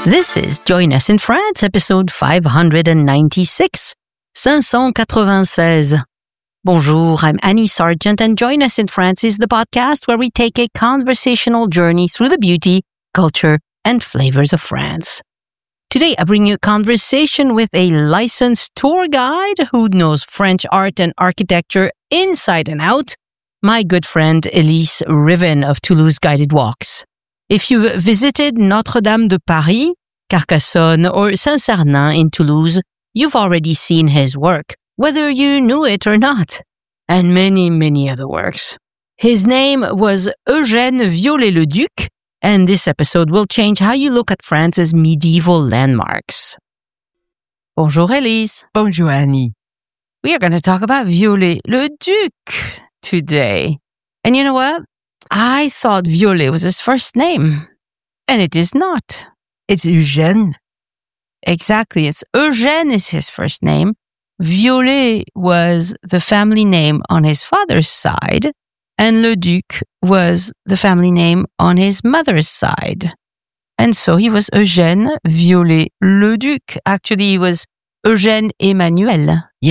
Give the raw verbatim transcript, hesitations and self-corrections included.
This is Join Us in France, episode five hundred ninety-six, five cent quatre-vingt-seize. Bonjour, I'm Annie Sargent, and Join Us in France is the podcast where we take a conversational journey through the beauty, culture, and flavors of France. Today, I bring you a conversation with a licensed tour guide who knows French art and architecture inside and out, my good friend Elise Riven of Toulouse Guided Walks. If you visited Notre-Dame de Paris, Carcassonne, or Saint-Sernin in Toulouse, you've already seen his work, whether you knew it or not, and many, many other works. His name was Eugène Viollet-le-Duc, and this episode will change how you look at France's medieval landmarks. Bonjour, Elise. Bonjour, Annie. We are going to talk about Viollet-le-Duc today. And you know what? I thought Viollet was his first name, and it is not. It's Eugène. Exactly. It's Eugène is his first name. Viollet was the family name on his father's side, and Le Duc was the family name on his mother's side. And so he was Eugène Viollet-le-Duc. Actually, he was Eugène Emmanuel. Yeah.